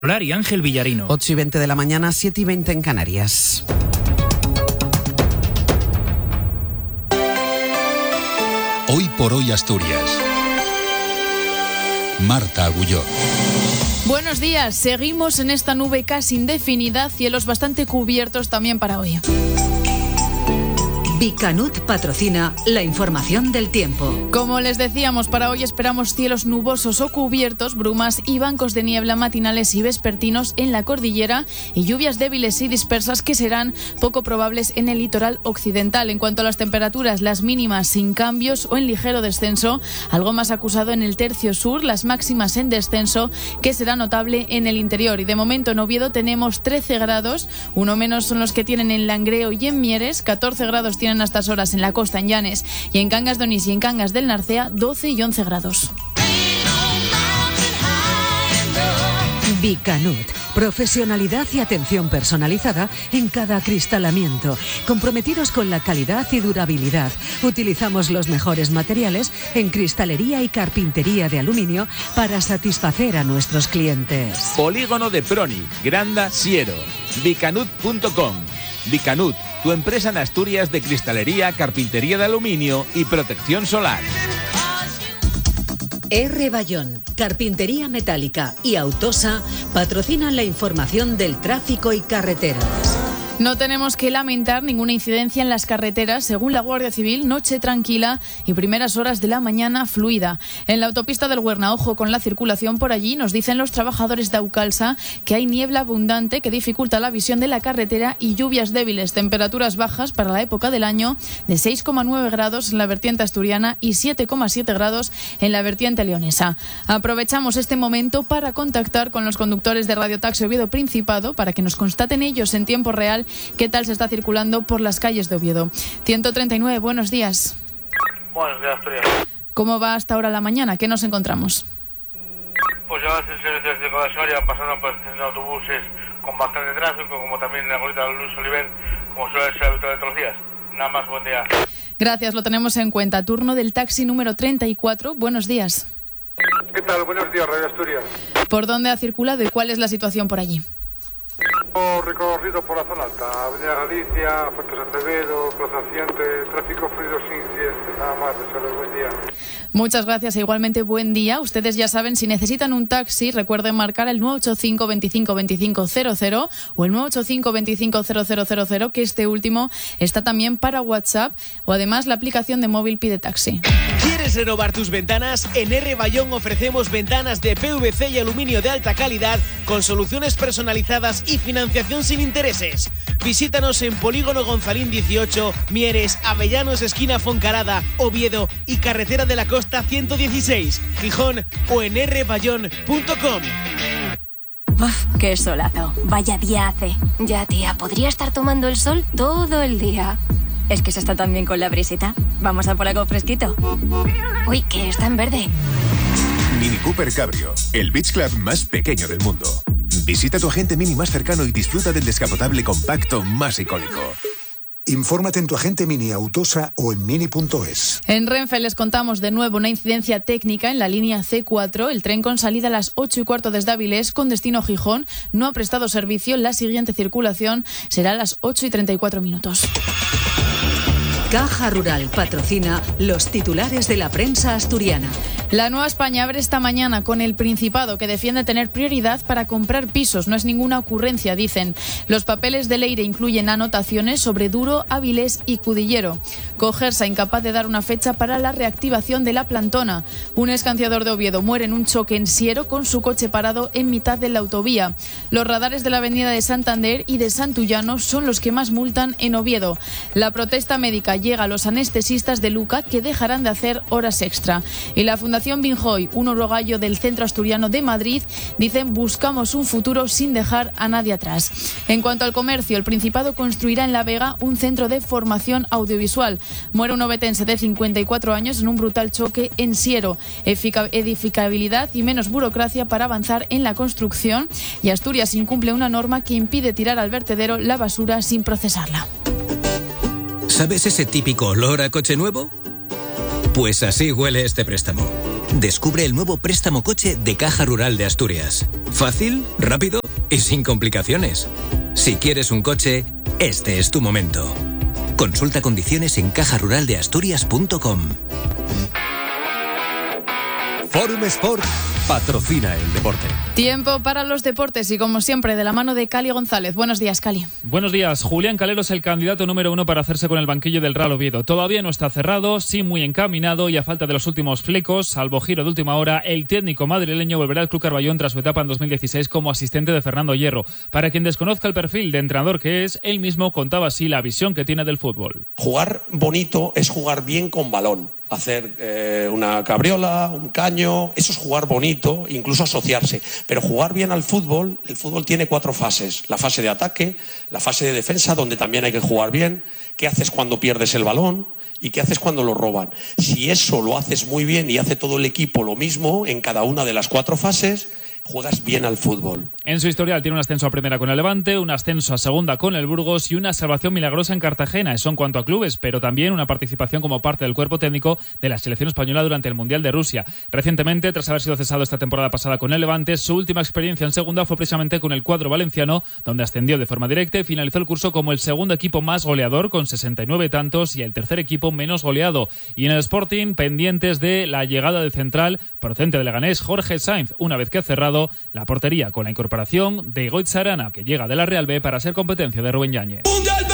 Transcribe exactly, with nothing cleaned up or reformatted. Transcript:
y Ángel Villarino. ocho y veinte de la mañana, siete y veinte en Canarias. Hoy por hoy Asturias. Marta Agulló. Buenos días, seguimos en esta nube casi indefinida, cielos bastante cubiertos también para hoy. Bicanut patrocina la información del tiempo. Como les decíamos, para hoy esperamos cielos nubosos o cubiertos, brumas y bancos de niebla matinales y vespertinos en la cordillera y lluvias débiles y dispersas que serán poco probables en el litoral occidental. En cuanto a las temperaturas, las mínimas sin cambios o en ligero descenso, algo más acusado en el tercio sur, las máximas en descenso, que será notable en el interior. Y de momento en Oviedo tenemos trece grados, uno menos son los que tienen en Langreo y en Mieres, catorce grados tienen a estas horas en la costa, en Llanes, y en Cangas de Onís y en Cangas del Narcea, doce y once grados. Bicanut, profesionalidad y atención personalizada en cada acristalamiento, comprometidos con la calidad y durabilidad. Utilizamos los mejores materiales en cristalería y carpintería de aluminio para satisfacer a nuestros clientes. Polígono de Proni, Granda, Siero, bicanut punto com. Bicanut, tu empresa en Asturias de cristalería, carpintería de aluminio y protección solar. R. Bayón, Carpintería Metálica y Autosa patrocinan la información del tráfico y carreteras. No tenemos que lamentar ninguna incidencia en las carreteras, según la Guardia Civil, noche tranquila y primeras horas de la mañana fluida. En la autopista del Huerna, ojo con la circulación por allí, nos dicen los trabajadores de Aucalsa que hay niebla abundante que dificulta la visión de la carretera y lluvias débiles, temperaturas bajas para la época del año de seis coma nueve grados en la vertiente asturiana y siete coma siete grados en la vertiente leonesa. Aprovechamos este momento para contactar con los conductores de Radio Taxi Oviedo Principado para que nos constaten ellos en tiempo real qué tal se está circulando por las calles de Oviedo. ciento treinta y nueve, buenos días. Buenos días, Asturias. ¿Cómo va hasta ahora la mañana? ¿Qué nos encontramos? Pues ya el servicio de Codasoria pasando por estación de autobuses con bastante tráfico, como también en la gorrita de Luis Oliver, como suele ser habitual de todos los días. Nada más, buen día. Gracias, lo tenemos en cuenta. Turno del taxi número treinta y cuatro, buenos días. ¿Qué tal? Buenos días, Radio Asturias. ¿Por dónde ha circulado y cuál es la situación por allí? Recorrido por la zona alta, Avenida Galicia, Fuertes Acevedo, Plaza Accidente, tráfico fluido sin incidentes, nada más, desearles buen día. Muchas gracias e igualmente buen día. Ustedes ya saben, si necesitan un taxi, recuerden marcar el nueve ocho cinco, veinticinco, veinticinco, cero cero o el nueve ocho cinco, veinticinco, cero cero cero cero, que este último está también para WhatsApp o además la aplicación de móvil Pide Taxi. ¿Quieres renovar tus ventanas? En R. Bayón ofrecemos ventanas de P V C y aluminio de alta calidad con soluciones personalizadas y financiación sin intereses. Visítanos en Polígono Gonzalín dieciocho, Mieres, Avellanos, esquina Foncarada, Oviedo y Carretera de la Costa ciento dieciséis, Gijón o en r bayón punto com. Uf, qué solazo. Vaya día hace. Ya, tía, podría estar tomando el sol todo el día. Es que se está tan bien con la brisita. Vamos a por algo fresquito. Uy, que está en verde. Mini Cooper Cabrio, el beach club más pequeño del mundo. Visita tu agente Mini más cercano y disfruta del descapotable compacto más icónico. Infórmate en tu agente Mini Autosa o en mini punto es. En Renfe les contamos de nuevo una incidencia técnica en la línea C cuatro. El tren con salida a las ocho y cuarto desde Avilés con destino Gijón no ha prestado servicio. La siguiente circulación será a las ocho y treinta y cuatro minutos. Caja Rural patrocina los titulares de la prensa asturiana. La Nueva España abre esta mañana con El Principado, que defiende tener prioridad para comprar pisos. No es ninguna ocurrencia, dicen. Los papeles de Leire incluyen anotaciones sobre Duro, Avilés y Cudillero. Cogersa incapaz de dar una fecha para la reactivación de la plantona. Un escanciador de Oviedo muere en un choque en Siero con su coche parado en mitad de la autovía. Los radares de la avenida de Santander y de Santullano son los que más multan en Oviedo. La protesta médica llega a los anestesistas de Luca, que dejarán de hacer horas extra. Y la Fundación Binjoy, un urogallo del centro asturiano de Madrid, dicen: buscamos un futuro sin dejar a nadie atrás. En cuanto al comercio, el Principado construirá en La Vega un centro de formación audiovisual. Muere un ovetense de cincuenta y cuatro años en un brutal choque en Siero. Efica- edificabilidad y menos burocracia para avanzar en la construcción. Y Asturias incumple una norma que impide tirar al vertedero la basura sin procesarla. ¿Sabes ese típico olor a coche nuevo? Pues así huele este préstamo. Descubre el nuevo préstamo coche de Caja Rural de Asturias. Fácil, rápido y sin complicaciones. Si quieres un coche, este es tu momento. Consulta condiciones en caja rural de asturias punto com. Forum Sport patrocina el deporte. Tiempo para los deportes y como siempre de la mano de Cali González. Buenos días, Cali. Buenos días. Julián Calero es el candidato número uno para hacerse con el banquillo del Real Oviedo. Todavía no está cerrado, sí muy encaminado y a falta de los últimos flecos, salvo giro de última hora, el técnico madrileño volverá al Club Carballón tras su etapa en dos mil dieciséis como asistente de Fernando Hierro. Para quien desconozca el perfil de entrenador que es, él mismo contaba así la visión que tiene del fútbol. Jugar bonito es jugar bien con balón. Hacer eh, una cabriola, un caño, eso es jugar bonito, incluso asociarse. Pero jugar bien al fútbol, el fútbol tiene cuatro fases. La fase de ataque, la fase de defensa, donde también hay que jugar bien. ¿Qué haces cuando pierdes el balón? ¿Y qué haces cuando lo roban? Si eso lo haces muy bien y hace todo el equipo lo mismo en cada una de las cuatro fases, juegas bien al fútbol. En su historial tiene un ascenso a primera con el Levante, un ascenso a segunda con el Burgos y una salvación milagrosa en Cartagena. Eso en cuanto a clubes, pero también una participación como parte del cuerpo técnico de la selección española durante el Mundial de Rusia. Recientemente, tras haber sido cesado esta temporada pasada con el Levante, su última experiencia en segunda fue precisamente con el cuadro valenciano, donde ascendió de forma directa y finalizó el curso como el segundo equipo más goleador con sesenta y nueve tantos y el tercer equipo menos goleado. Y en el Sporting, pendientes de la llegada del central procedente de Leganés, Jorge Sainz, una vez que ha cerrado la portería con la incorporación de Goiz Arana, que llega de la Real B para ser competencia de Rubén Yáñez.